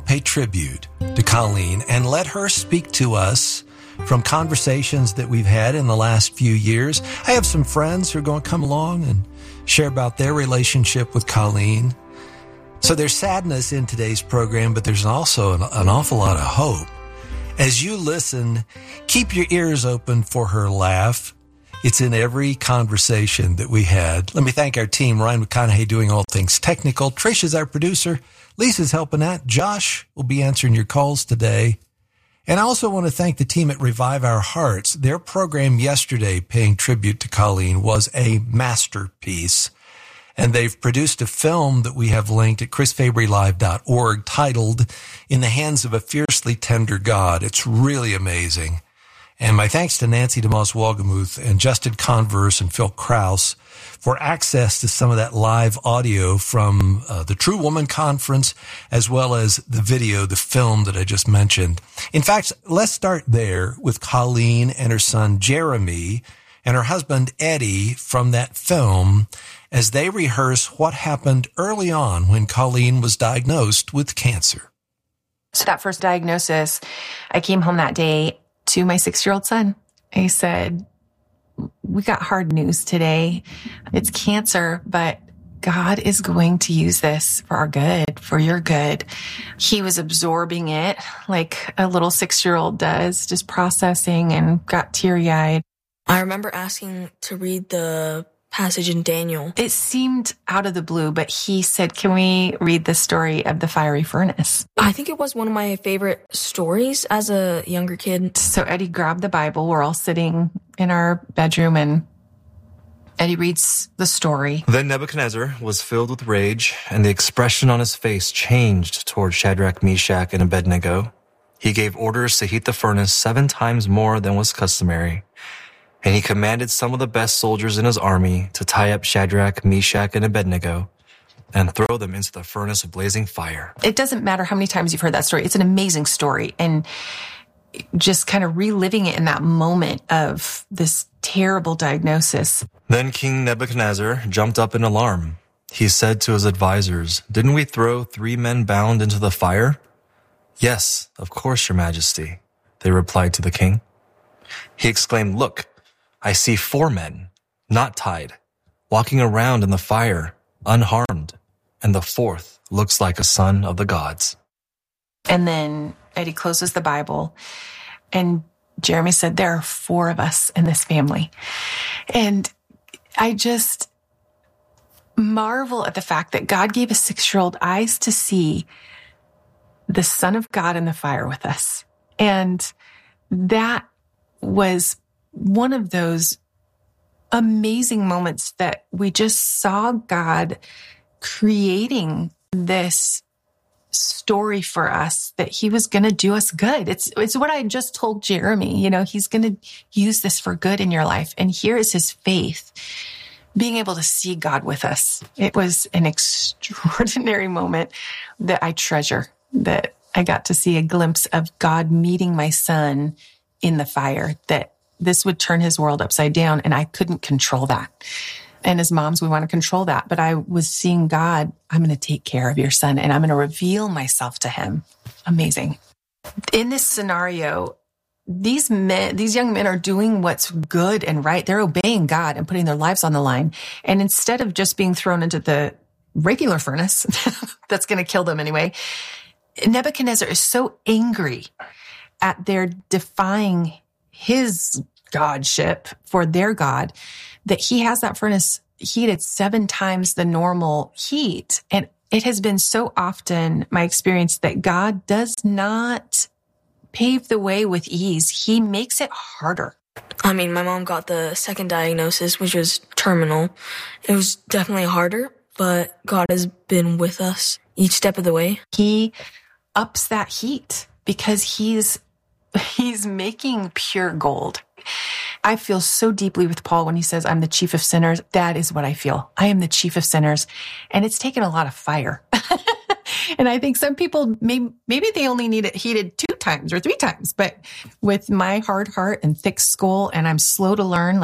pay tribute to Colleen and let her speak to us from conversations that we've had in the last few years. I have some friends who are going to come along and share about their relationship with Colleen. So there's sadness in today's program, but there's also an awful lot of hope. As you listen, keep your ears open for her laugh. It's in every conversation that we had. Let me thank our team, Ryan McConaughey doing all things technical. Trisha's our producer. Lisa's helping out. Josh will be answering your calls today. And I also want to thank the team at Revive Our Hearts. Their program yesterday, paying tribute to Colleen, was a masterpiece. And they've produced a film that we have linked at chrisfabrylive.org titled In the Hands of a Fiercely Tender God. It's really amazing. And my thanks to Nancy DeMoss Wolgemuth and Justin Converse and Phil Krause for access to some of that live audio from the True Woman Conference, as well as the video, the film that I just mentioned. In fact, let's start there with Colleen and her son Jeremy and her husband Eddie from that film as they rehearse what happened early on when Colleen was diagnosed with cancer. So that first diagnosis, I came home that day to my 6-year-old son. I said, we got hard news today. It's cancer, but God is going to use this for our good, for your good. He was absorbing it like a little 6-year-old does, just processing, and got teary-eyed. I remember asking to read the passage in Daniel. It seemed out of the blue, but he said, can we read the story of the fiery furnace? I think it was one of my favorite stories as a younger kid. So Eddie grabbed the Bible. We're all sitting in our bedroom, and Eddie reads the story. Then Nebuchadnezzar was filled with rage, and the expression on his face changed toward Shadrach, Meshach, and Abednego. He gave orders to heat the furnace 7 times more than was customary. And he commanded some of the best soldiers in his army to tie up Shadrach, Meshach, and Abednego and throw them into the furnace of blazing fire. It doesn't matter how many times you've heard that story. It's an amazing story. And just kind of reliving it in that moment of this terrible diagnosis. Then King Nebuchadnezzar jumped up in alarm. He said to his advisors, "Didn't we throw 3 men bound into the fire?" "Yes, of course, your majesty," they replied to the king. He exclaimed, "Look, I see 4 men, not tied, walking around in the fire, unharmed, and the 4th looks like a son of the gods." And then Eddie closes the Bible, and Jeremy said, there are 4 of us in this family. And I just marvel at the fact that God gave a 6-year-old eyes to see the Son of God in the fire with us. And that was one of those amazing moments that we just saw God creating this story for us, that he was going to do us good. It's what I just told Jeremy, he's going to use this for good in your life. And here is his faith, being able to see God with us. It was an extraordinary moment that I treasure, that I got to see a glimpse of God meeting my son in the fire, that this would turn his world upside down, and I couldn't control that. And as moms, we want to control that. But I was seeing God, I'm going to take care of your son, and I'm going to reveal myself to him. Amazing. In this scenario, these young men are doing what's good and right. They're obeying God and putting their lives on the line. And instead of just being thrown into the regular furnace, that's going to kill them anyway, Nebuchadnezzar is so angry at their defying his godship for their God that he has that furnace heated 7 times the normal heat. And it has been so often my experience that God does not pave the way with ease. He makes it harder. I mean, my mom got the 2nd diagnosis, which was terminal. It was definitely harder, but God has been with us each step of the way. He ups that heat because he's making pure gold. I feel so deeply with Paul when he says, I'm the chief of sinners. That is what I feel. I am the chief of sinners. And it's taken a lot of fire. And I think some people, maybe they only need it heated 2 times or 3 times. But with my hard heart and thick skull, and I'm slow to learn, like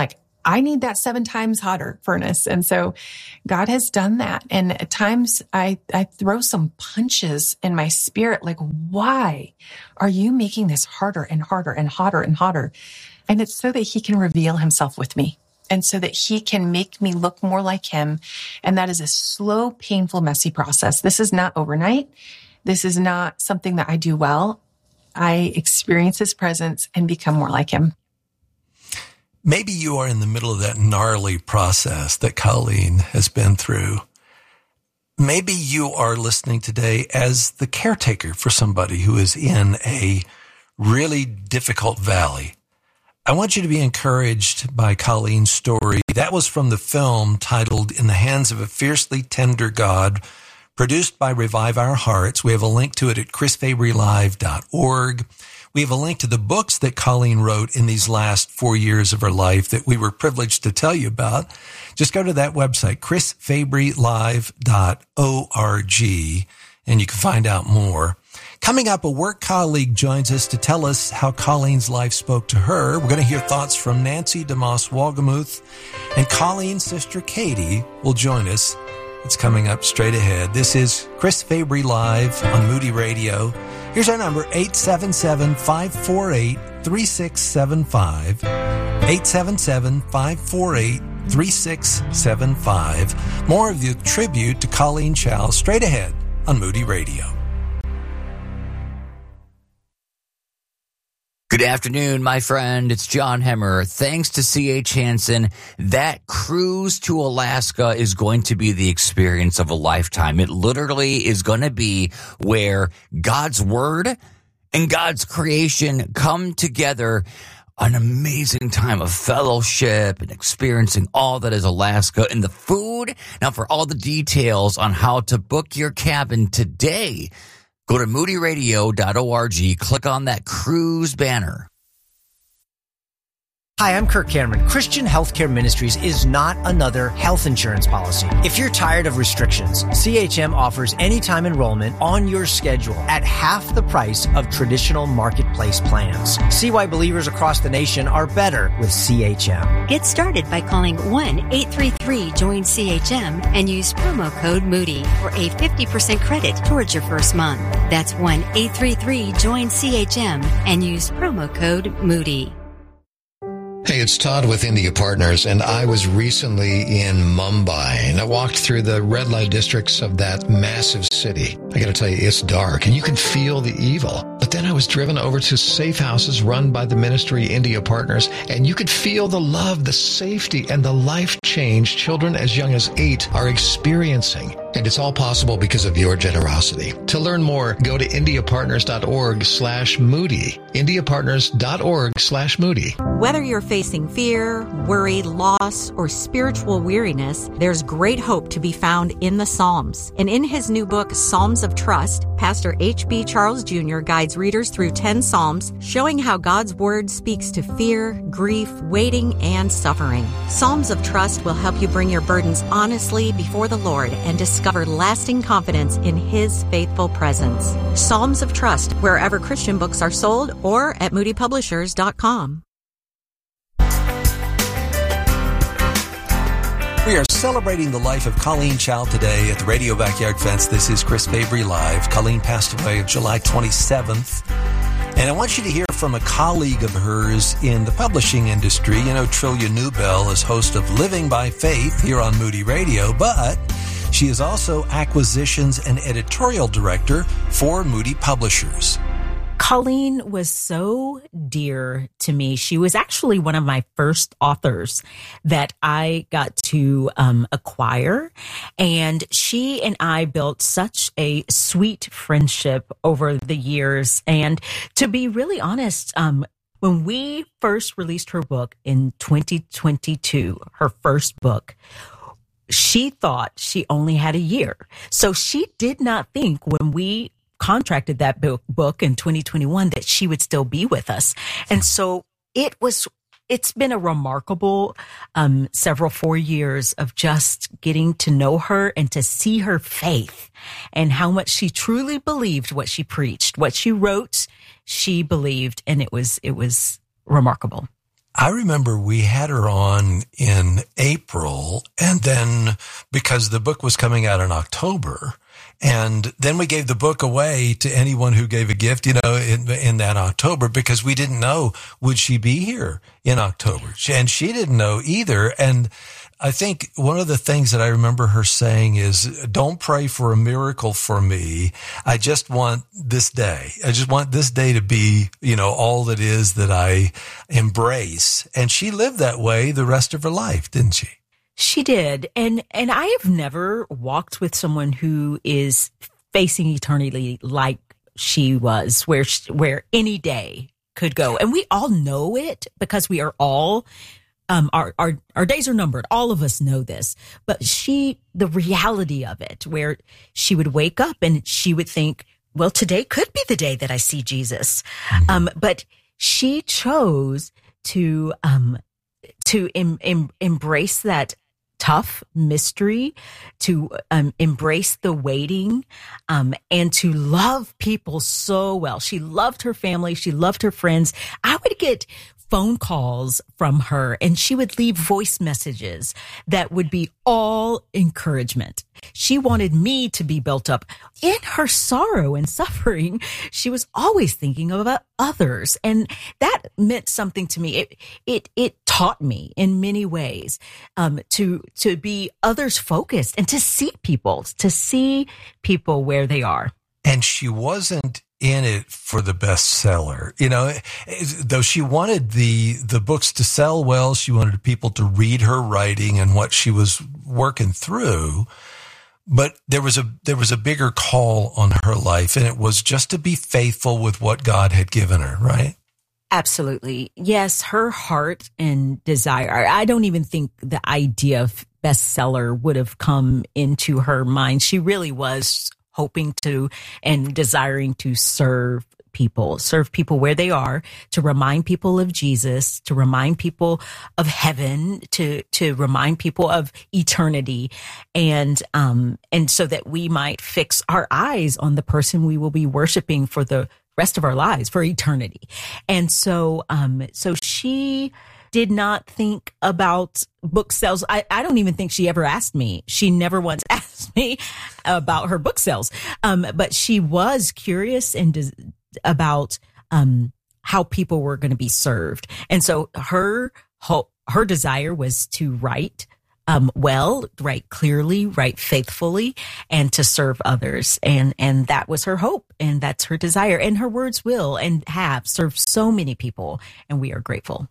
I need that 7 times hotter furnace. And so God has done that. And at times I throw some punches in my spirit, like, why are you making this harder and harder and hotter and hotter? And it's so that he can reveal himself with me and so that he can make me look more like him. And that is a slow, painful, messy process. This is not overnight. This is not something that I do well. I experience his presence and become more like him. Maybe you are in the middle of that gnarly process that Colleen has been through. Maybe you are listening today as the caretaker for somebody who is in a really difficult valley. I want you to be encouraged by Colleen's story. That was from the film titled In the Hands of a Fiercely Tender God, produced by Revive Our Hearts. We have a link to it at chrisfabrylive.org. We have a link to the books that Colleen wrote in these last 4 years of her life that we were privileged to tell you about. Just go to that website, chrisfabrylive.org, and you can find out more. Coming up, a work colleague joins us to tell us how Colleen's life spoke to her. We're going to hear thoughts from Nancy DeMoss Wolgemuth, and Colleen's sister Katie will join us. It's coming up straight ahead. This is Chris Fabry Live on Moody Radio. Here's our number, 877-548-3675. 877-548-3675. More of the tribute to Colleen Chau straight ahead on Moody Radio. Good afternoon, my friend. It's John Hemmer. Thanks to C.H. Hansen, that cruise to Alaska is going to be the experience of a lifetime. It literally is going to be where God's Word and God's creation come together. An amazing time of fellowship and experiencing all that is Alaska and the food. Now, for all the details on how to book your cabin today, go to moodyradio.org, click on that cruise banner. Hi, I'm Kirk Cameron. Christian Healthcare Ministries is not another health insurance policy. If you're tired of restrictions, CHM offers anytime enrollment on your schedule at half the price of traditional marketplace plans. See why believers across the nation are better with CHM. Get started by calling 1-833-JOIN-CHM and use promo code Moody for a 50% credit towards your first month. That's 1-833-JOIN-CHM and use promo code Moody. Hey, it's Todd with India Partners, and I was recently in Mumbai, and I walked through the red light districts of that massive city. I gotta tell you, it's dark, and you can feel the evil. But then I was driven over to safe houses run by the ministry India Partners, and you could feel the love, the safety, and the life change children as young as 8 are experiencing. And it's all possible because of your generosity. To learn more, go to indiapartners.org/Moody. indiapartners.org/Moody. Whether you're facing fear, worry, loss, or spiritual weariness, there's great hope to be found in the Psalms. And in his new book, Psalms of Trust, Pastor H.B. Charles Jr. guides readers through 10 Psalms, showing how God's Word speaks to fear, grief, waiting, and suffering. Psalms of Trust will help you bring your burdens honestly before the Lord and discover lasting confidence in His faithful presence. Psalms of Trust, wherever Christian books are sold or at moodypublishers.com. We are celebrating the life of Colleen Chau today at the Radio Backyard Fence. This is Chris Fabry Live. Colleen passed away on July 27th. And I want you to hear from a colleague of hers in the publishing industry. You know, Trillia Newbell is host of Living by Faith here on Moody Radio, but she is also acquisitions and editorial director for Moody Publishers. Colleen was so dear to me. She was actually one of my first authors that I got to acquire. And she and I built such a sweet friendship over the years. And to be really honest, when we first released her book in 2022, her first book, she thought she only had a year. So she did not think when we contracted that book in 2021 that she would still be with us. And so it's been a remarkable 4 years of just getting to know her and to see her faith and how much she truly believed what she preached, what she wrote, she believed, and it was remarkable. I remember we had her on in April, and then because the book was coming out in October, and then we gave the book away to anyone who gave a gift, in that October, because we didn't know, would she be here in October? And she didn't know either. And I think one of the things that I remember her saying is, don't pray for a miracle for me. I just want this day. I just want this day to be, all that is that I embrace. And she lived that way the rest of her life, didn't she? She did. And I have never walked with someone who is facing eternity like she was, where any day could go. And we all know it because we are all our days are numbered. All of us know this, but the reality of it, where she would wake up and she would think, well, today could be the day that I see Jesus. But she chose to embrace that tough mystery, to embrace the waiting, and to love people so well. She loved her family. She loved her friends. I would get phone calls from her, and she would leave voice messages that would be all encouragement. She wanted me to be built up in her sorrow and suffering. She was always thinking about others, and that meant something to me. It taught me in many ways to be others focused and to see people where they are. And she wasn't in it for the bestseller, though she wanted the books to sell well. She wanted people to read her writing and what she was working through. But there was a bigger call on her life, and it was just to be faithful with what God had given her, right? Absolutely. Yes, her heart and desire. I don't even think the idea of bestseller would have come into her mind. She really was hoping to and desiring to serve people where they are, to remind people of Jesus, to remind people of heaven, to remind people of eternity, and so that we might fix our eyes on the person we will be worshiping for the rest of our lives, for eternity. And so she did not think about book sales. I don't even think she ever asked me. She never once asked me about her book sales. But she was curious and about how people were going to be served. And so her desire was to write well, write clearly, write faithfully, and to serve others. And that was her hope, and that's her desire. And her words will and have served so many people, and we are grateful.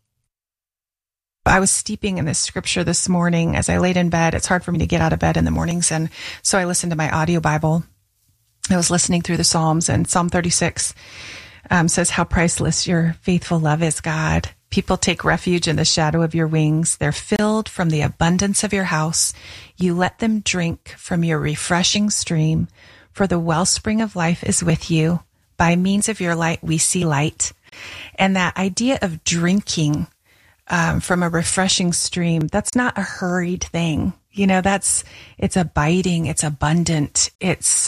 I was steeping in this scripture this morning as I laid in bed. It's hard for me to get out of bed in the mornings, and so I listened to my audio Bible. I was listening through the Psalms, and Psalm 36 says, how priceless your faithful love is, God. People take refuge in the shadow of your wings. They're filled from the abundance of your house. You let them drink from your refreshing stream, for the wellspring of life is with you. By means of your light, we see light. And that idea of drinking from a refreshing stream, that's not a hurried thing. It's abiding, it's abundant, it's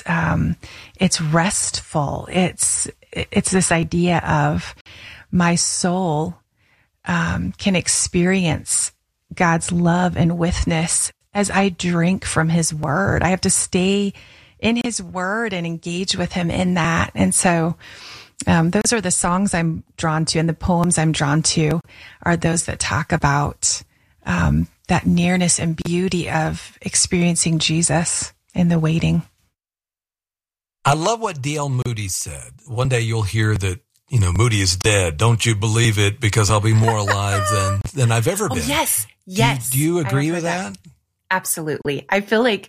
restful. It's this idea of my soul can experience God's love and witness as I drink from his word. I have to stay in his word and engage with him in that. And so those are the songs I'm drawn to, and the poems I'm drawn to are those that talk about that nearness and beauty of experiencing Jesus in the waiting. I love what D.L. Moody said. One day you'll hear that, Moody is dead. Don't you believe it, because I'll be more alive than I've ever been. Yes. Do you agree with that? Absolutely. I feel like,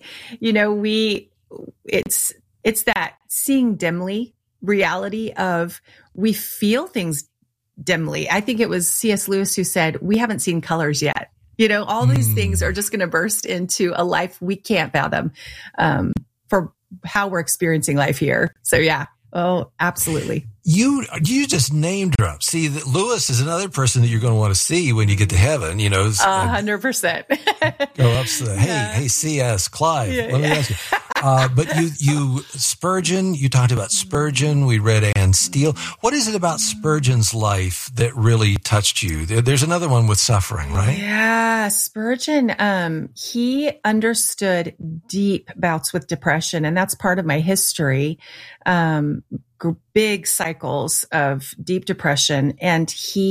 it's that seeing dimly reality of we feel things dimly. I think it was C.S. Lewis who said, we haven't seen colors yet. All these things are just going to burst into a life we can't fathom for how we're experiencing life here. So yeah. Oh, absolutely. You just name drop. See, that Lewis is another person that you're going to want to see when you get to heaven. 100%. Go up to hey, C.S. Clive. Let me ask you. But Spurgeon, you talked about Spurgeon. We read Anne Steele. What is it about Spurgeon's life that really touched you? There's another one with suffering, right? Yeah, Spurgeon, he understood deep bouts with depression, and that's part of my history. Big cycles of deep depression. And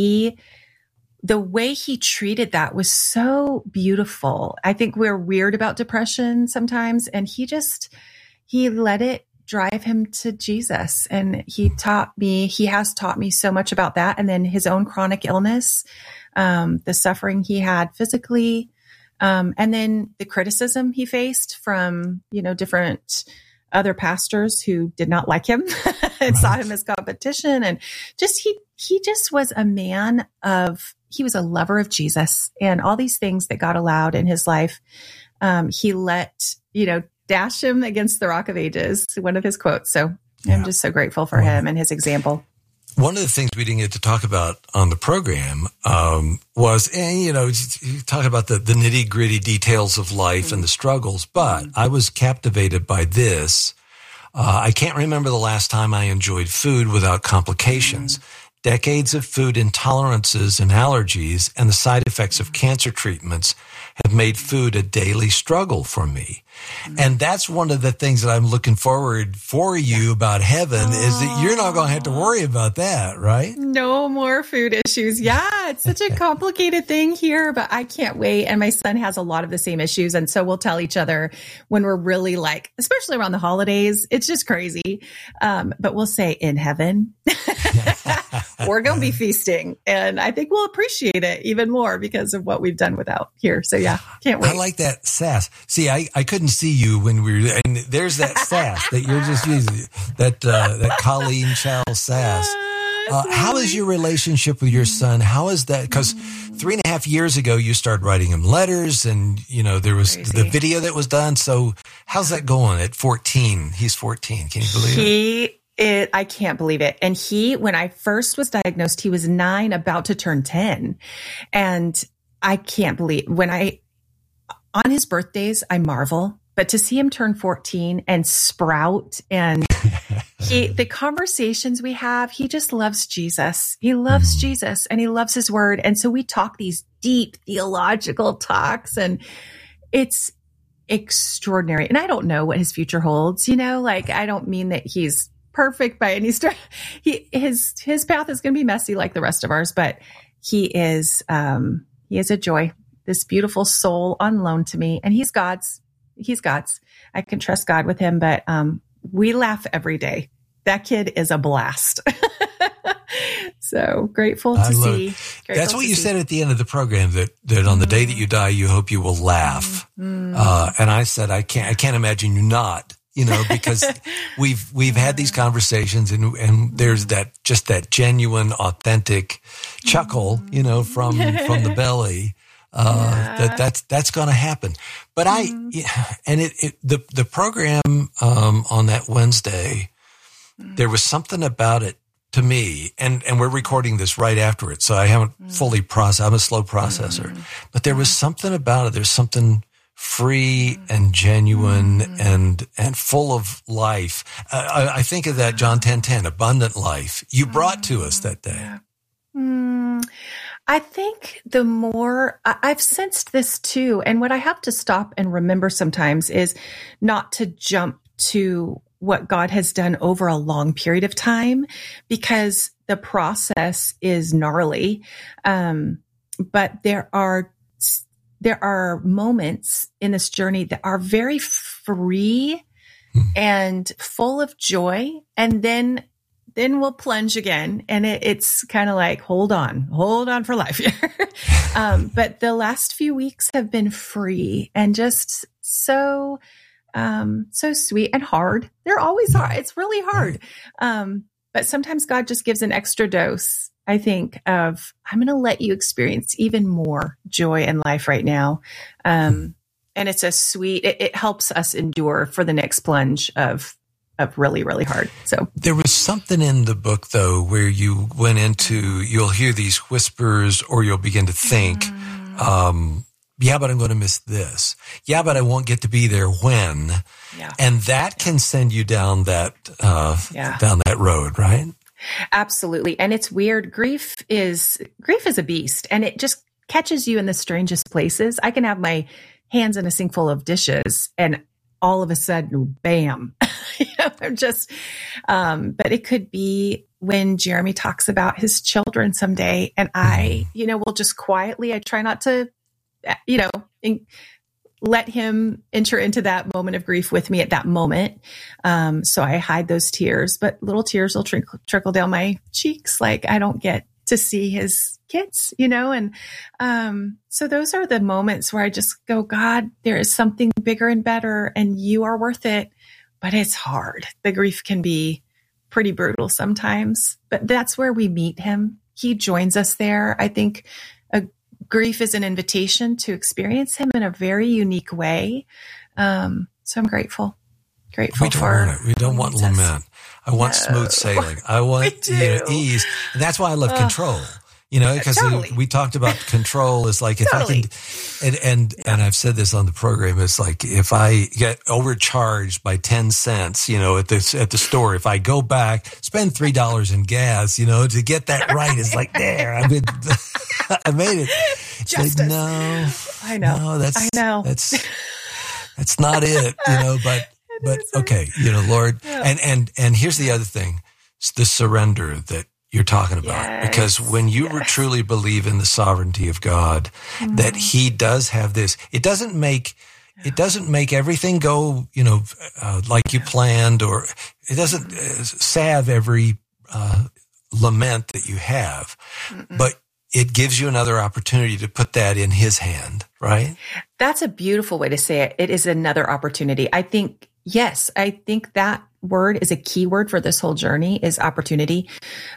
the way he treated that was so beautiful. I think we're weird about depression sometimes, and he let it drive him to Jesus. And he has taught me so much about that. And then his own chronic illness, the suffering he had physically, and then the criticism he faced from, different other pastors who did not like him and saw him as competition. And he just was a man he was a lover of Jesus, and all these things that God allowed in his life. He let, dash him against the rock of ages, one of his quotes. So I'm just so grateful for him and his example. One of the things we didn't get to talk about on the program was, you talk about the nitty gritty details of life and the struggles, but I was captivated by this. I can't remember the last time I enjoyed food without complications. Decades of food intolerances and allergies and the side effects of cancer treatments have made food a daily struggle for me. And that's one of the things that I'm looking forward for you about heaven is that you're not going to have to worry about that, right? No more food issues. Yeah, it's such a complicated thing here, but I can't wait. And my son has a lot of the same issues. And so we'll tell each other when we're really especially around the holidays, it's just crazy. But we'll say in heaven, we're going to be feasting. And I think we'll appreciate it even more because of what we've done without here. So yeah, can't wait. I like that sass. See, I couldn't see you when we were, and there's that sass that you're just using, that Colleen Chowell sass. How is your relationship with your son? How is that? Because 3.5 years ago, you started writing him letters and, there was the video that was done. So how's that going at 14? He's 14. Can you believe it? I can't believe it. And when I first was diagnosed, he was 9, about to turn 10. And I can't believe on his birthdays, I marvel, but to see him turn 14 and sprout and the conversations we have, he just loves Jesus. He loves Jesus and he loves his word. And so we talk these deep theological talks and it's extraordinary. And I don't know what his future holds, I don't mean that he's perfect by any stretch. His path is going to be messy like the rest of ours, but he is a joy, this beautiful soul on loan to me, and he's God's. I can trust God with him, but we laugh every day. That kid is a blast. So grateful to see. That's what you said at the end of the program, that on the day that you die, you hope you will laugh. And I said, I can't imagine you not. Because we've had these conversations and there's that genuine, authentic chuckle, from the belly, that's going to happen. But the program, on that Wednesday, there was something about it to me, and we're recording this right after it. So I haven't fully processed. I'm a slow processor, but there was something about it. There's something free and genuine and full of life. I think of that John 10:10, abundant life you brought to us that day. I think the more I've sensed this too. And what I have to stop and remember sometimes is not to jump to what God has done over a long period of time, because the process is gnarly. But there are moments in this journey that are very free and full of joy. And then we'll plunge again. And it's kind of like, hold on for life here. But the last few weeks have been free and just so sweet and hard. They're always hard. It's really hard. But sometimes God just gives an extra dose, I think, of I'm going to let you experience even more joy in life right now. And it's it helps us endure for the next plunge of really, really hard. So there was something in the book though, where you went into, you'll hear these whispers or you'll begin to think, Yeah, but I'm going to miss this. Yeah, but I won't get to be there when. Yeah. And that can send you down that down that road, right? Absolutely. And it's weird. Grief is a beast, and it just catches you in the strangest places. I can have my hands in a sink full of dishes and all of a sudden, bam, I'm just, but it could be when Jeremy talks about his children someday, and I, will just quietly, I try not to, let him enter into that moment of grief with me at that moment. So I hide those tears, but little tears will trickle down my cheeks. Like I don't get to see his kids, and so those are the moments where I just go, God, there is something bigger and better, and you are worth it. But it's hard. The grief can be pretty brutal sometimes, but that's where we meet him. He joins us there. I think grief is an invitation to experience him in a very unique way. So I'm grateful We don't want lament. I want smooth sailing. I want ease. And that's why I love control. Because we talked about control is like if I can, and I've said this on the program, it's like if I get overcharged by 10 cents, at the store, if I go back, spend $3 in gas, to get that right, it's like there. I made it. It's like, no, I know. No, that's not it, but okay, Lord. And here's the other thing. It's the surrender that you're talking about, because when you truly believe in the sovereignty of God, that he does have this, it doesn't make everything go, like you planned, or it doesn't salve every lament that you have, but it gives you another opportunity to put that in his hand, right? That's a beautiful way to say it. It is another opportunity. I think that word is a key word for this whole journey, is opportunity,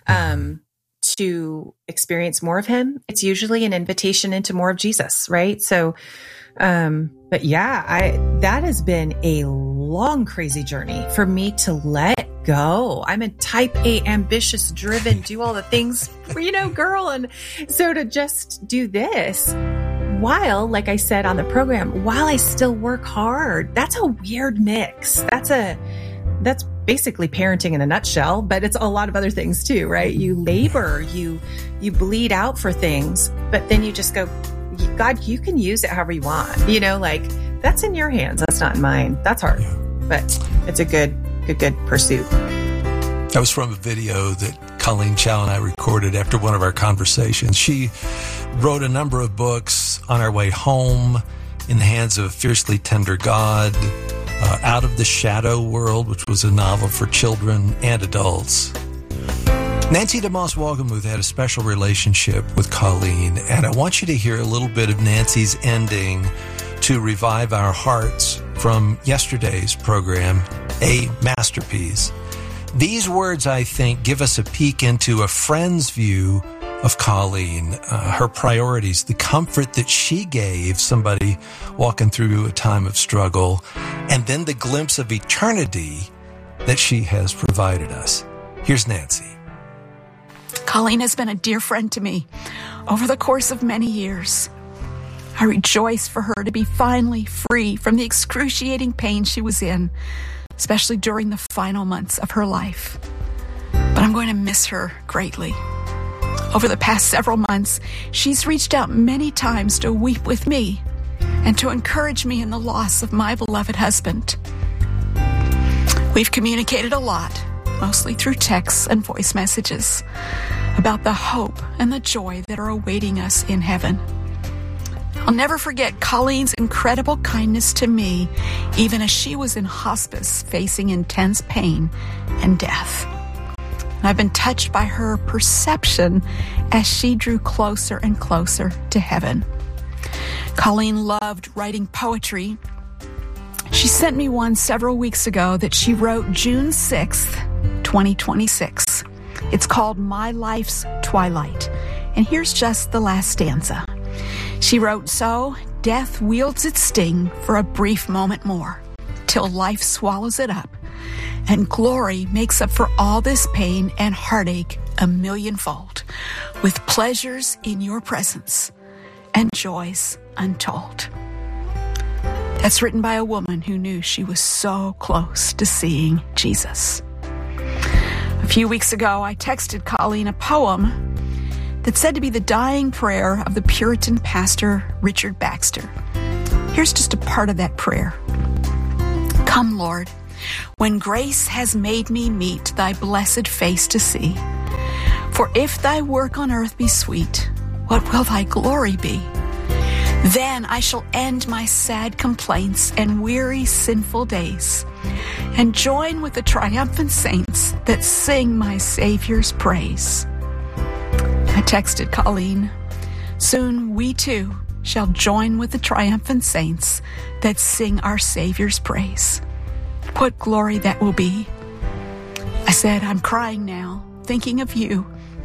to experience more of him. It's usually an invitation into more of Jesus, right? So, but that has been a long, crazy journey for me to let go. I'm a type A, ambitious, driven, do all the things, girl. And so to just do this while, like I said on the program, while I still work hard, that's a weird mix. That's basically parenting in a nutshell, but it's a lot of other things too, right? You labor, you bleed out for things, but then you just go, God, you can use it however you want, that's in your hands. That's not in mine. That's hard, but it's a good pursuit. That was from a video that Colleen Chow and I recorded after one of our conversations. She wrote a number of books on our way home, In the Hands of a Fiercely Tender God, Out of the Shadow World, which was a novel for children and adults. Nancy DeMoss Wolgemuth had a special relationship with Colleen, and I want you to hear a little bit of Nancy's ending to revive our hearts from yesterday's program, A Masterpiece. These words, I think, give us a peek into a friend's view of Colleen, her priorities, the comfort that she gave somebody walking through a time of struggle, and then the glimpse of eternity that she has provided us. Here's Nancy. Colleen has been a dear friend to me over the course of many years. I rejoice for her to be finally free from the excruciating pain she was in, especially during the final months of her life. But I'm going to miss her greatly. Over the past several months, she's reached out many times to weep with me and to encourage me in the loss of my beloved husband. We've communicated a lot, mostly through texts and voice messages, about the hope and the joy that are awaiting us in heaven. I'll never forget Colleen's incredible kindness to me, even as she was in hospice facing intense pain and death. I've been touched by her perception as she drew closer and closer to heaven. Colleen loved writing poetry. She sent me one several weeks ago that she wrote June 6th, 2026. It's called My Life's Twilight. And here's just the last stanza. She wrote, "So death wields its sting for a brief moment more, till life swallows it up, and glory makes up for all this pain and heartache a millionfold, with pleasures in your presence and joys untold. That's written by a woman who knew she was so close to seeing Jesus. A few weeks ago, I texted Colleen a poem that's said to be the dying prayer of the Puritan pastor Richard Baxter. Here's just a part of that prayer. Come, Lord, when grace has made me meet thy blessed face to see. For if thy work on earth be sweet, what will thy glory be? Then I shall end my sad complaints and weary sinful days, and join with the triumphant saints that sing my Savior's praise. I texted Colleen, soon we too shall join with the triumphant saints that sing our Savior's praise. What glory that will be. I said, I'm crying now, thinking of you.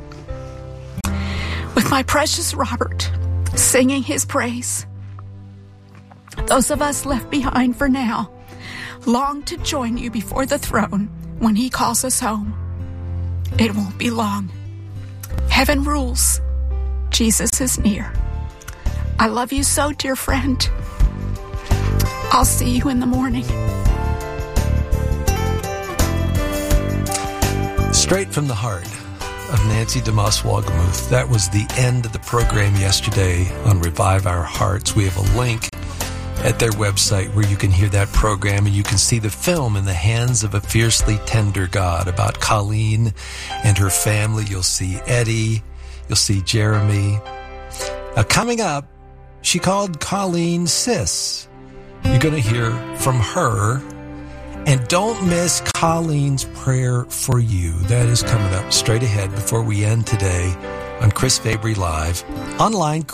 With my precious Robert, singing his praise. Those of us left behind for now long to join you before the throne when he calls us home. It won't be long. Heaven rules. Jesus is near. I love you so, dear friend. I'll see you in the morning. Straight from the heart of Nancy DeMoss Wolgemuth. That was the end of the program yesterday on Revive Our Hearts. We have a link at their website where you can hear that program, and you can see the film In the Hands of a Fiercely Tender God about Colleen and her family. You'll see Eddie. You'll see Jeremy. Coming up, she called Colleen Sis. You're going to hear from her. And don't miss Colleen's prayer for you. That is coming up straight ahead before we end today on Chris Fabry Live. Online,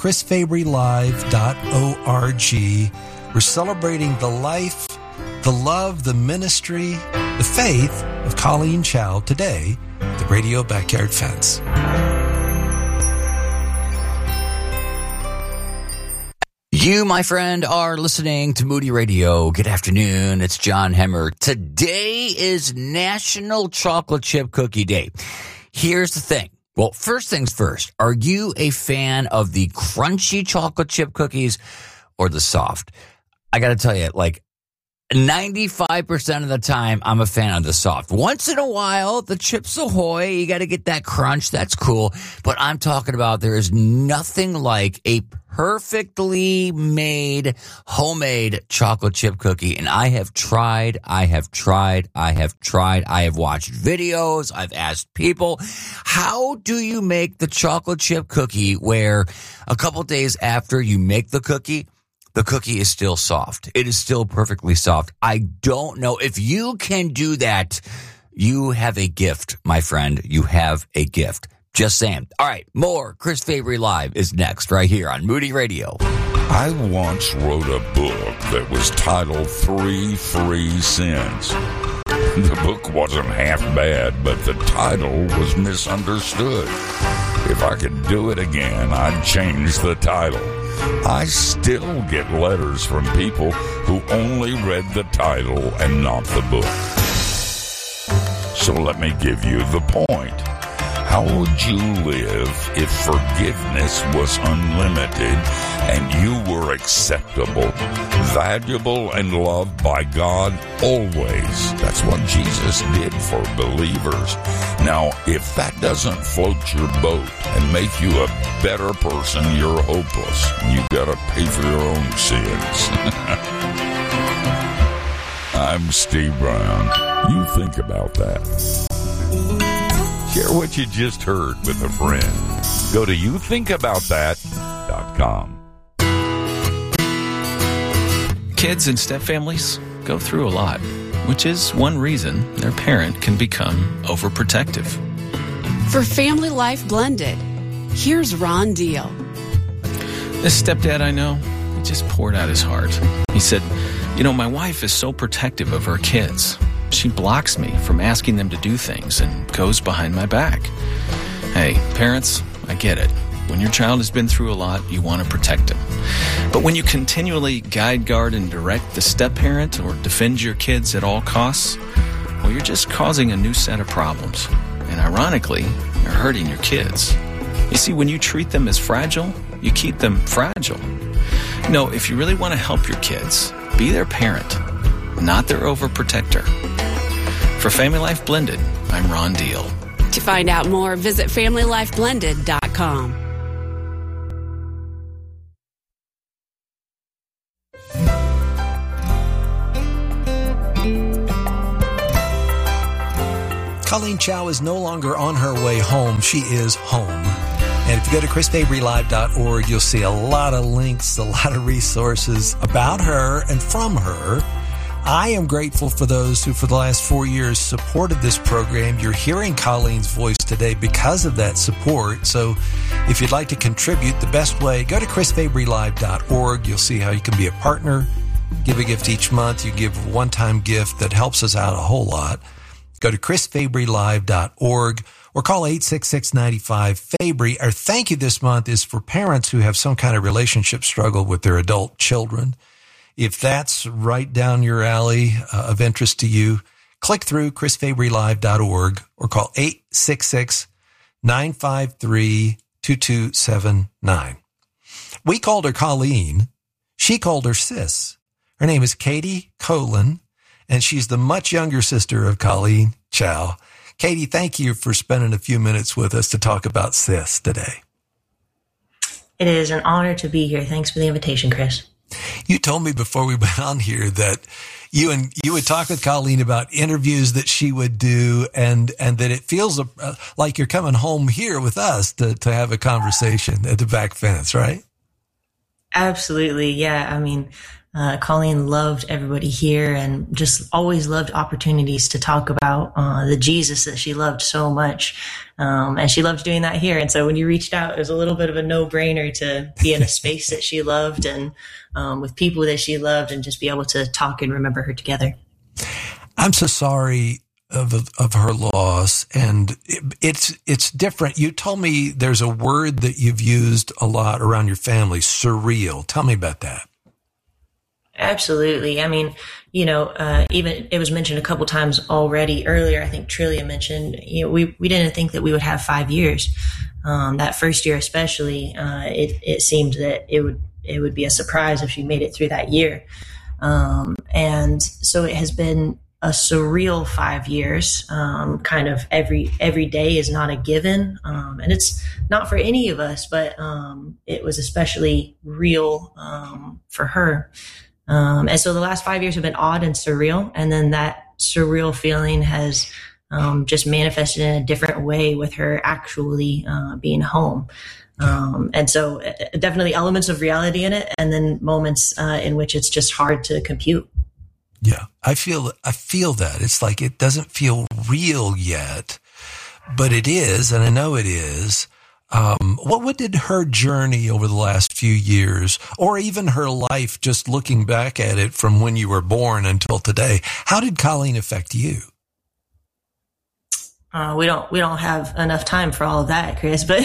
chrisfabrylive.org. We're celebrating the life, the love, the ministry, the faith of Colleen Chow today, the Radio Backyard Fence. You, my friend, are listening to Moody Radio. Good afternoon. It's John Hemmer. Today is National Chocolate Chip Cookie Day. Here's the thing. Well, first things first. Are you a fan of the crunchy chocolate chip cookies or the soft? I got to tell you, 95% of the time, I'm a fan of the soft. Once in a while, the Chips Ahoy, you got to get that crunch. That's cool. But I'm talking about there is nothing like a perfectly made, homemade chocolate chip cookie. And I have tried. I have watched videos. I've asked people, how do you make the chocolate chip cookie where a couple days after you make the cookie is still soft? It is still perfectly soft. I don't know. If you can do that, you have a gift, my friend. You have a gift. Just saying. All right, more Chris Fabry Live is next right here on Moody Radio. I once wrote a book that was titled 3 Free Sins. The book wasn't half bad, but the title was misunderstood. If I could do it again, I'd change the title. I still get letters from people who only read the title and not the book. So let me give you the point. How would you live if forgiveness was unlimited and you were acceptable, valuable, and loved by God always? That's what Jesus did for believers. Now, if that doesn't float your boat and make you a better person, you're hopeless. You gotta pay for your own sins. I'm Steve Brown. You think about that. Share what you just heard with a friend. Go to youthinkaboutthat.com. Kids and stepfamilies go through a lot, which is one reason their parent can become overprotective. For Family Life Blended, here's Ron Deal. This stepdad I know, he just poured out his heart. He said, my wife is so protective of her kids. She blocks me from asking them to do things and goes behind my back. Hey, parents, I get it. When your child has been through a lot, you want to protect him. But when you continually guide, guard, and direct the step-parent or defend your kids at all costs, well, you're just causing a new set of problems. And ironically, you're hurting your kids. You see, when you treat them as fragile, you keep them fragile. No, if you really want to help your kids, be their parent, not their overprotector. For Family Life Blended, I'm Ron Deal. To find out more, visit FamilyLifeBlended.com. Colleen Chow is no longer on her way home. She is home. And if you go to chrisfabrylive.org, you'll see a lot of links, a lot of resources about her and from her. I am grateful for those who, for the last 4 years, supported this program. You're hearing Colleen's voice today because of that support. So if you'd like to contribute, the best way, go to chrisfabrylive.org. You'll see how you can be a partner, give a gift each month. You give a one-time gift that helps us out a whole lot. Go to chrisfabrylive.org or call 866-95-FABRY. Our thank you this month is for parents who have some kind of relationship struggle with their adult children. If that's right down your alley of interest to you, click through chrisfabrylive.org or call 866-953-2279. We called her Colleen. She called her Sis. Her name is Katie Colin, and she's the much younger sister of Colleen Chow. Katie, thank you for spending a few minutes with us to talk about Sis today. It is an honor to be here. Thanks for the invitation, Chris. You told me before we went on here that you would talk with Colleen about interviews that she would do, and that it feels like you're coming home here with us to have a conversation at the back fence, right? Absolutely. Yeah. I mean, Colleen loved everybody here and just always loved opportunities to talk about the Jesus that she loved so much. And she loved doing that here. And so when you reached out, it was a little bit of a no-brainer to be in a space that she loved and with people that she loved and just be able to talk and remember her together. I'm so sorry of her loss, and it's different. You told me there's a word that you've used a lot around your family, surreal. Tell me about that. Absolutely. I mean, even it was mentioned a couple times already earlier. I think Trillia mentioned, we didn't think that we would have 5 years. That first year, especially, it seemed that it would be a surprise if she made it through that year. And so it has been a surreal 5 years. Kind of every day is not a given. And it's not for any of us, but, it was especially real, for her. And so the last 5 years have been odd and surreal. And then that surreal feeling has just manifested in a different way with her actually being home. And so definitely elements of reality in it, and then moments in which it's just hard to compute. Yeah, I feel that. It's like it doesn't feel real yet, but it is, and I know it is. What did her journey over the last few years, or even her life, just looking back at it from when you were born until today, how did Colleen affect you? We don't have enough time for all of that, Chris, but,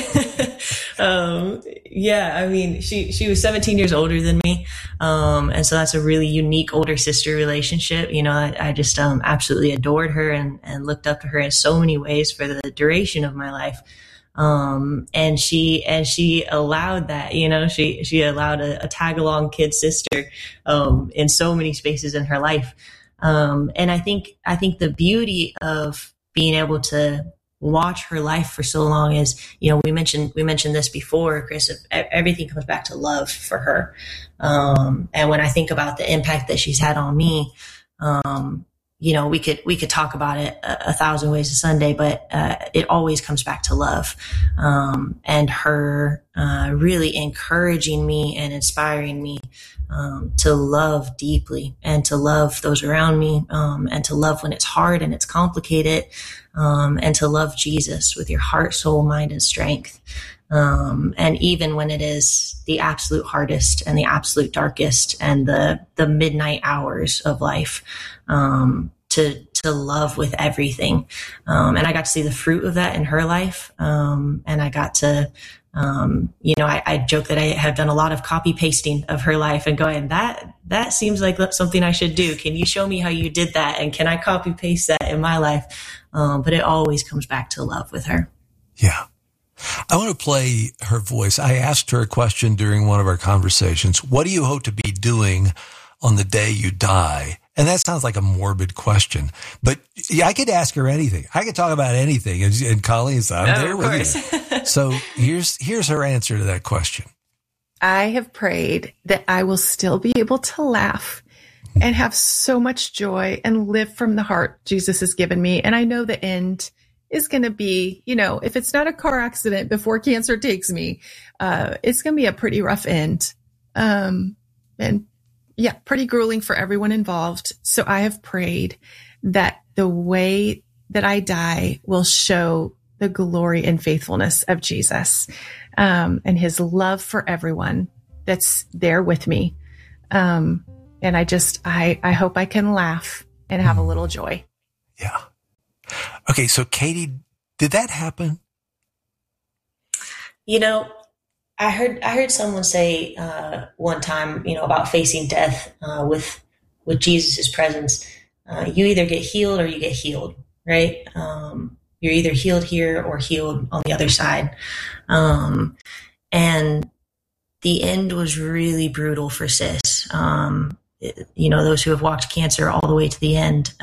yeah, I mean, she was 17 years older than me. And so that's a really unique older sister relationship. I just, absolutely adored her and looked up to her in so many ways for the duration of my life. And she allowed that, she allowed a tag along kid sister, in so many spaces in her life. And I think the beauty of being able to watch her life for so long is, we mentioned this before, Chris, everything comes back to love for her. And when I think about the impact that she's had on me, we could talk about it a thousand ways a Sunday, but it always comes back to love, and her really encouraging me and inspiring me to love deeply and to love those around me, and to love when it's hard and it's complicated, and to love Jesus with your heart, soul, mind, and strength. And even when it is the absolute hardest and the absolute darkest and the midnight hours of life, to love with everything. And I got to see the fruit of that in her life. And I got to, I joke that I have done a lot of copy pasting of her life and going, that seems like something I should do. Can you show me how you did that? And can I copy paste that in my life? But it always comes back to love with her. Yeah. I want to play her voice. I asked her a question during one of our conversations. What do you hope to be doing on the day you die? And that sounds like a morbid question, but yeah, I could ask her anything. I could talk about anything. And Colleen's, I'm there with you. So here's her answer to that question. I have prayed that I will still be able to laugh and have so much joy and live from the heart Jesus has given me. And I know the end is going to be, if it's not a car accident before cancer takes me, it's going to be a pretty rough end. And yeah, pretty grueling for everyone involved. So I have prayed that the way that I die will show the glory and faithfulness of Jesus, and his love for everyone that's there with me. And I hope I can laugh and have a little joy. Yeah. Okay. So Katie, did that happen? I heard someone say one time, about facing death with Jesus's presence. You either get healed or you get healed, right? You're either healed here or healed on the other side. And the end was really brutal for Sis. Those who have walked cancer all the way to the end,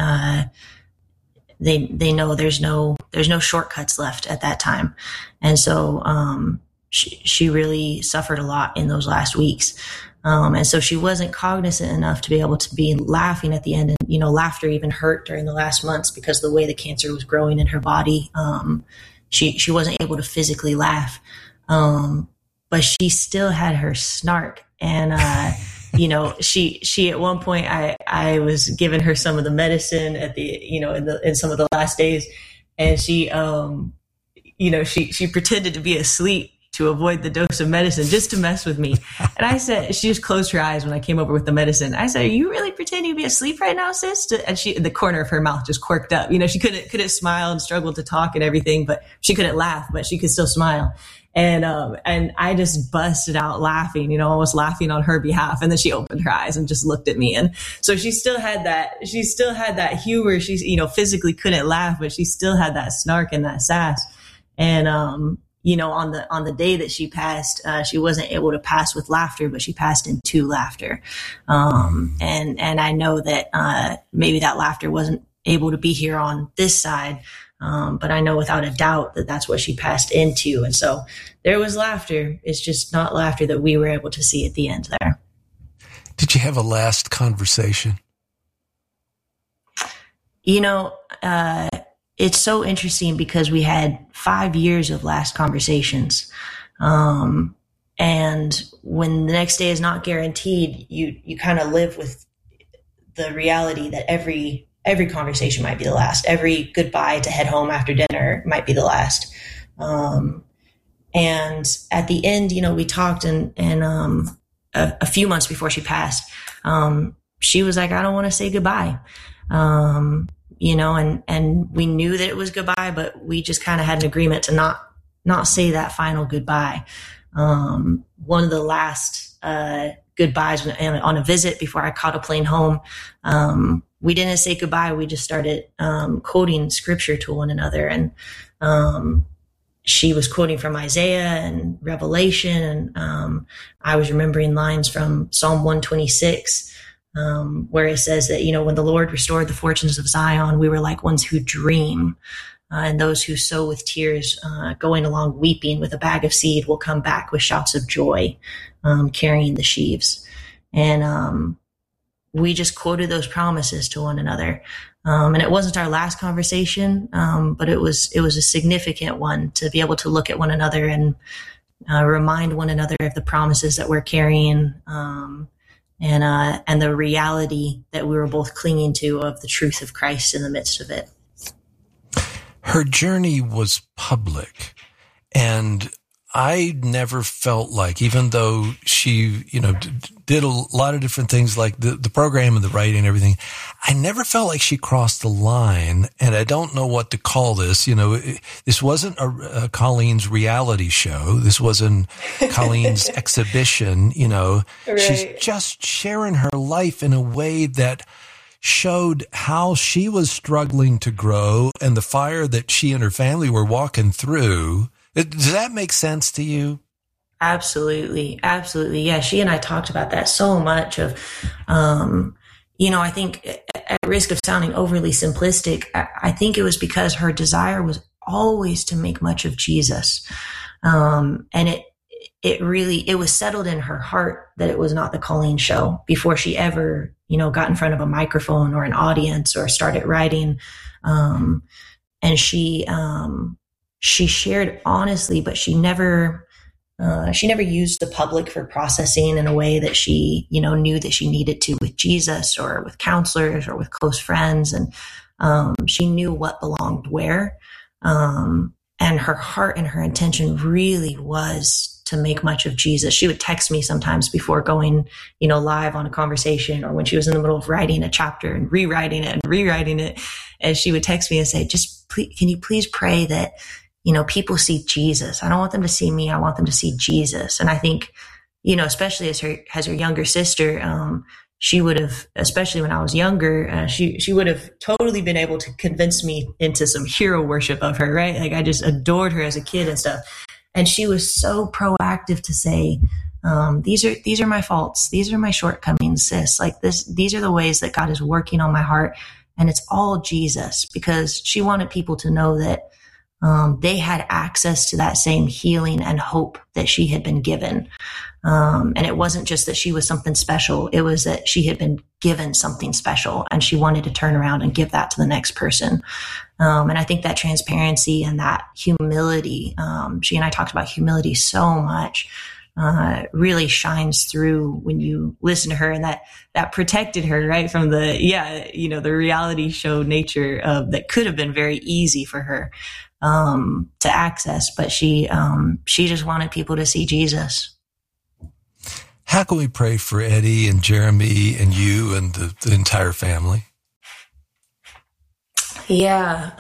they know there's no shortcuts left at that time. And so, she really suffered a lot in those last weeks. And so she wasn't cognizant enough to be able to be laughing at the end. And, laughter even hurt during the last months because of the way the cancer was growing in her body. She wasn't able to physically laugh. But she still had her snark. And, she at one point, I was giving her some of the medicine at the, in some of the last days. And she pretended to be asleep to avoid the dose of medicine just to mess with me. And I said, she just closed her eyes when I came over with the medicine. I said, are you really pretending to be asleep right now, sis? And the corner of her mouth just quirked up. She couldn't smile and struggled to talk and everything, but she couldn't laugh, but she could still smile. And I just busted out laughing, almost laughing on her behalf. And then she opened her eyes and just looked at me. And so she still had that humor. She, physically couldn't laugh, but she still had that snark and that sass. And, on the day that she passed, she wasn't able to pass with laughter, but she passed into laughter. And I know that, maybe that laughter wasn't able to be here on this side. But I know without a doubt that that's what she passed into. And so there was laughter. It's just not laughter that we were able to see at the end there. Did you have a last conversation? It's so interesting because we had 5 years of last conversations. And when the next day is not guaranteed, you kind of live with the reality that every conversation might be the last. Every goodbye to head home after dinner might be the last. And at the end, we talked and a few months before she passed, she was like, I don't want to say goodbye. And we knew that it was goodbye, but we just kind of had an agreement to not say that final goodbye. One of the last, goodbyes on a visit before I caught a plane home, we didn't say goodbye. We just started, quoting scripture to one another. And, she was quoting from Isaiah and Revelation. And, I was remembering lines from Psalm 126, where it says that, when the Lord restored the fortunes of Zion, we were like ones who dream, and those who sow with tears, going along weeping with a bag of seed will come back with shouts of joy, carrying the sheaves. And, we just quoted those promises to one another. And it wasn't our last conversation, but it was a significant one to be able to look at one another and, remind one another of the promises that we're carrying, and the reality that we were both clinging to of the truth of Christ in the midst of it. Her journey was public, and I never felt like, even though she, did a lot of different things like the program and the writing and everything, I never felt like she crossed the line. And I don't know what to call this. This wasn't a Colleen's reality show. This wasn't Colleen's exhibition. Right. She's just sharing her life in a way that showed how she was struggling to grow and the fire that she and her family were walking through Does that make sense to you? Absolutely. Absolutely. Yeah. She and I talked about that so much of, I think at risk of sounding overly simplistic, I think it was because her desire was always to make much of Jesus. And it was settled in her heart that it was not the Colleen show before she ever, got in front of a microphone or an audience or started writing. And she shared honestly, but she never used the public for processing in a way that she, knew that she needed to with Jesus or with counselors or with close friends. And she knew what belonged where. And her heart and her intention really was to make much of Jesus. She would text me sometimes before going, live on a conversation, or when she was in the middle of writing a chapter and rewriting it. And she would text me and say, can you please pray that, people see Jesus. I don't want them to see me. I want them to see Jesus. And I think, especially as her younger sister, she would have, especially when I was younger, she would have totally been able to convince me into some hero worship of her, right? Like I just adored her as a kid and stuff. And she was so proactive to say, these are my faults. These are my shortcomings, sis. Like these are the ways that God is working on my heart. And it's all Jesus, because she wanted people to know that they had access to that same healing and hope that she had been given. And it wasn't just that she was something special. It was that she had been given something special and she wanted to turn around and give that to the next person. And I think that transparency and that humility, she and I talked about humility so much, really shines through when you listen to her, and that protected her, right, from the reality show nature that could have been very easy for her to access, but she just wanted people to see Jesus. How can we pray for Eddie and Jeremy and you and the entire family? Yeah.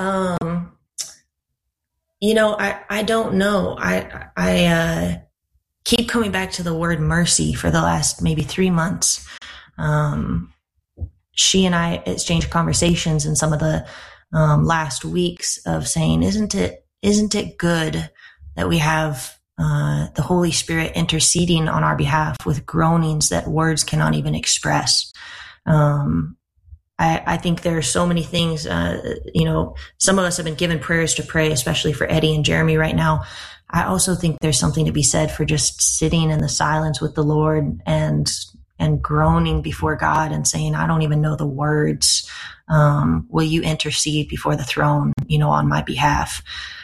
I don't know. I keep coming back to the word mercy for the last maybe 3 months. She and I exchanged conversations in some of the last weeks of saying, isn't it good that we have the Holy Spirit interceding on our behalf with groanings that words cannot even express? I think there are so many things, some of us have been given prayers to pray, especially for Eddie and Jeremy right now. I also think there's something to be said for just sitting in the silence with the Lord and groaning before God and saying, I don't even know the words. Will you intercede before the throne, on my behalf?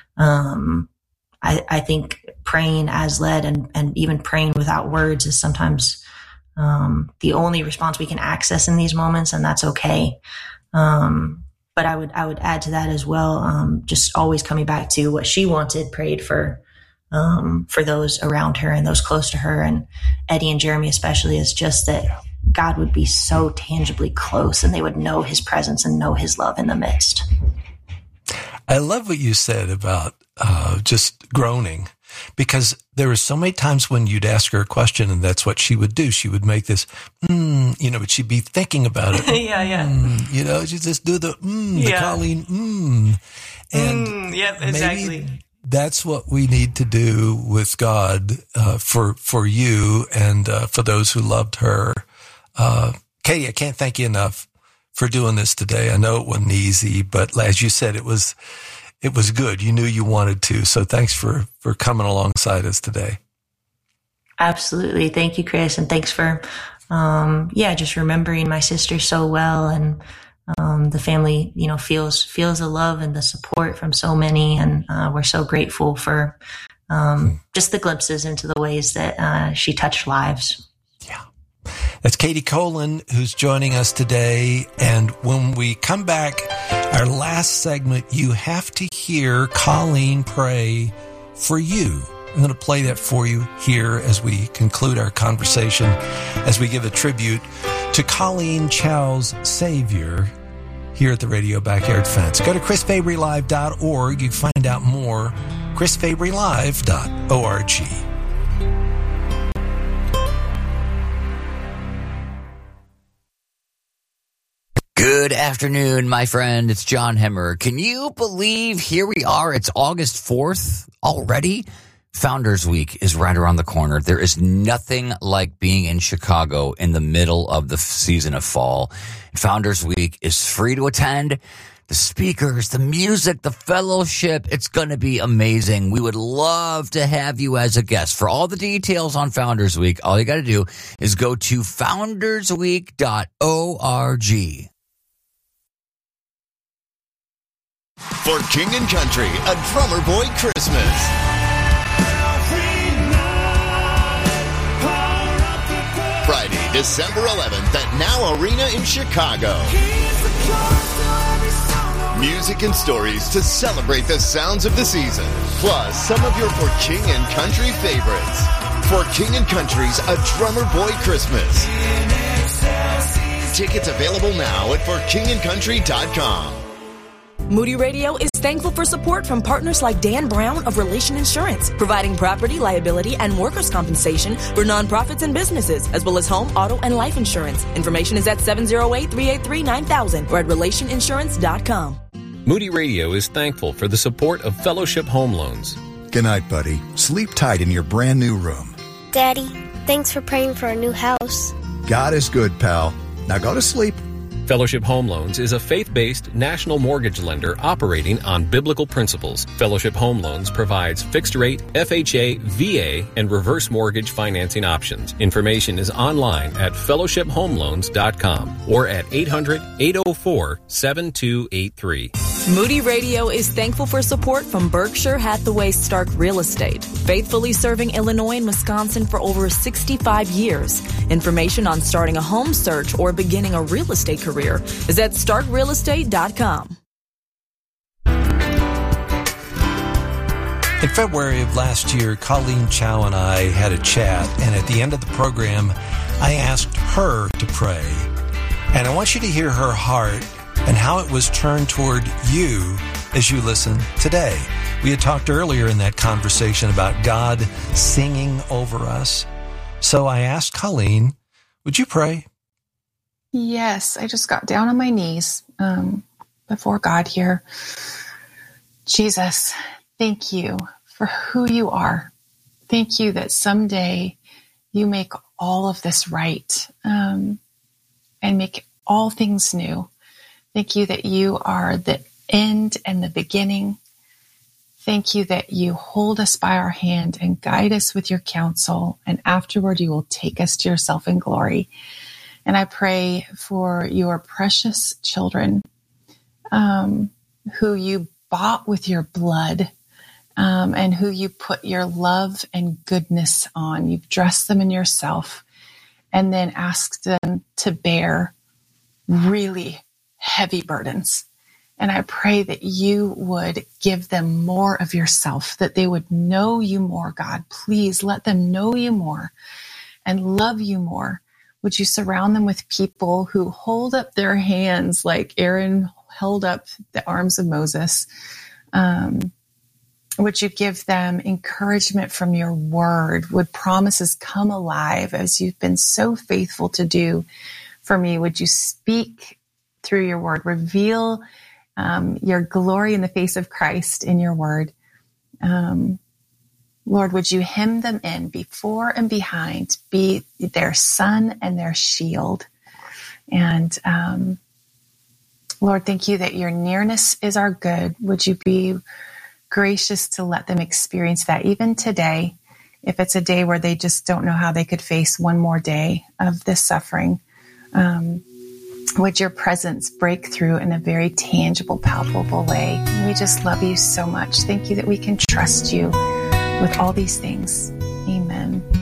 I think praying as led and even praying without words is sometimes the only response we can access in these moments, and that's okay. But I would add to that as well, just always coming back to what she wanted prayed for those around her and those close to her, and Eddie and Jeremy especially, is just that God would be so tangibly close and they would know his presence and know his love in the midst. I love what you said about just groaning, because there were so many times when you'd ask her a question and that's what she would do. She would make this, but she'd be thinking about it. Yeah. She'd just do the Colleen, And yep, exactly. Maybe that's what we need to do with God for you and for those who loved her. Katie, I can't thank you enough for doing this today. I know it wasn't easy, but as you said, it was good. You knew you wanted to. So thanks for coming alongside us today. Absolutely. Thank you, Chris. And thanks for, just remembering my sister so well. And, the family, feels the love and the support from so many. And, we're so grateful for, just the glimpses into the ways that, she touched lives. Yeah. That's Katie Colin, who's joining us today. And when we come back, our last segment, you have to hear Colleen pray for you. I'm going to play that for you here as we conclude our conversation, as we give a tribute to Colleen Chow's Savior here at the Radio Backyard Fence. Go to chrisfabrylive.org. You can find out more, chrisfabrylive.org. Good Good afternoon, my friend. It's John Hemmer. Can you believe here we are? It's August 4th already. Founders Week is right around the corner. There is nothing like being in Chicago in the middle of the season of fall. Founders Week is free to attend. The speakers, the music, the fellowship, it's going to be amazing. We would love to have you as a guest. For all the details on Founders Week, all you got to do is go to foundersweek.org. For King and Country, a Drummer Boy Christmas. Friday, December 11th at Now Arena in Chicago. Music and stories to celebrate the sounds of the season, plus some of your For King and Country favorites. For King and Country's A Drummer Boy Christmas. Tickets available now at forkingandcountry.com. Moody Radio is thankful for support from partners like Dan Brown of Relation Insurance, providing property, liability, and workers' compensation for nonprofits and businesses, as well as home, auto, and life insurance. Information is at 708-383-9000 or at relationinsurance.com. Moody Radio is thankful for the support of Fellowship Home Loans. Good night, buddy. Sleep tight in your brand new room. Daddy, thanks for praying for a new house. God is good, pal. Now go to sleep. Fellowship Home Loans is a faith-based national mortgage lender operating on biblical principles. Fellowship Home Loans provides fixed-rate, FHA, VA, and reverse mortgage financing options. Information is online at fellowshiphomeloans.com or at 800-804-7283. Moody Radio is thankful for support from Berkshire Hathaway Stark Real Estate, faithfully serving Illinois and Wisconsin for over 65 years. Information on starting a home search or beginning a real estate career is at starkrealestate.com. In February of last year, Colleen Chow and I had a chat, and at the end of the program, I asked her to pray. And I want you to hear her heart and how it was turned toward you as you listen today. We had talked earlier in that conversation about God singing over us. So I asked Colleen, would you pray? Yes, I just got down on my knees before God here. Jesus, thank you for who you are. Thank you that someday you make all of this right and make all things new. Thank you that you are the end and the beginning. Thank you that you hold us by our hand and guide us with your counsel, and afterward you will take us to yourself in glory. And I pray for your precious children who you bought with your blood and who you put your love and goodness on. You've dressed them in yourself and then asked them to bear really heavy burdens. And I pray that you would give them more of yourself, that they would know you more, God. Please let them know you more and love you more. Would you surround them with people who hold up their hands like Aaron held up the arms of Moses? Would you give them encouragement from your word? Would promises come alive as you've been so faithful to do for me? Would you speak through your word, reveal your glory in the face of Christ in your word? Lord, would you hem them in before and behind, be their sun and their shield? And Lord, thank you that your nearness is our good. Would you be gracious to let them experience that even today, if it's a day where they just don't know how they could face one more day of this suffering? Would your presence break through in a very tangible, palpable way? We just love you so much. Thank you that we can trust you with all these things. Amen.